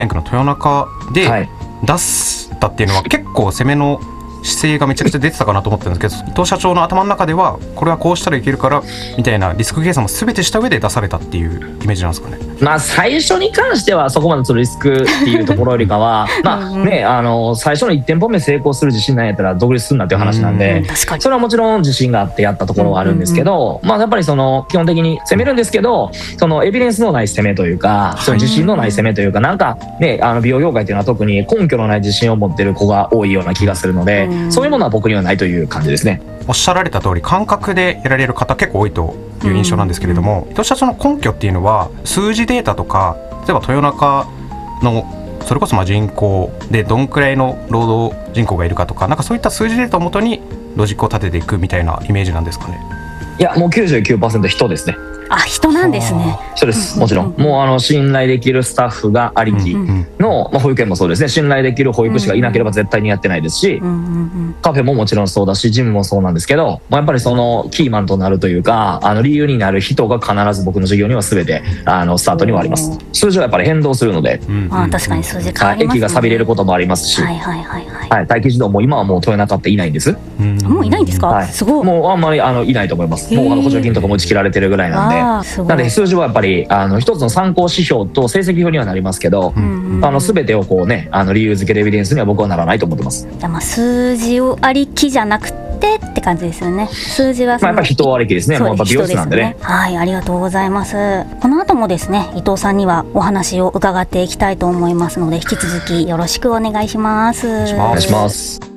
ンクの豊中で出したっていうのは結構攻めの姿勢がめちゃくちゃ出てたかなと思ったんですけど、伊藤社長の頭の中ではこれはこうしたらいけるからみたいなリスク計算も全てした上で出されたっていうイメージなんですかね。 まあ最初に関してはそこまでそのリスクっていうところよりかはまあね、最初の1店舗目成功する自信なんやったら独立するなっていう話なんで、それはもちろん自信があってやったところはあるんですけど、まあやっぱりその基本的に攻めるんですけど、そのエビデンスのない攻めというか、その自信のない攻めというか、なんかね美容業界っていうのは特に根拠のない自信を持ってる子が多いような気がするので、そういうものは僕にはないという感じですね。 おっしゃられた通り感覚でやられる方結構多いという印象なんですけれども、伊藤社長の根拠っていうのは数字データとか、例えば豊中のそれこそまあ人口でどんくらいの労働人口がいるかとか、なんかそういった数字データをもとにロジックを立てていくみたいなイメージなんですかね。 いやもう 99% 人ですね。 あ、人なんですね。 そうです、もちろん。もう信頼できるスタッフがありきの、まあ、保育園もそうですね、信頼できる保育士がいなければ絶対にやってないですし、カフェももちろんそうだし、ジムもそうなんですけど、まあ、やっぱりそのキーマンとなるというか、理由になる人が必ず僕の授業には全てスタートにはあります。数字はやっぱり変動するので、 確かに数字変わりますね。 駅が錆びれることもありますし、待機児童も今はもう豊中っていないんです。 もういないんですか？すごい。 もうあんまりいないと思います。もう補助金とかも打ち切られてるぐらいなんで。なので数字はやっぱり一つの参考指標と成績表にはなりますけど、全てをこうね理由付けるエビデンスには僕はならないと思ってます。 じゃあまあ数字をありきじゃなくてって感じですよね。数字はやっぱり人ありきですね。もうやっぱ美容室なんでね。 はい、ありがとうございます。この後もですね、伊藤さんにはお話を伺っていきたいと思いますので、引き続きよろしくお願いします。 お願いします。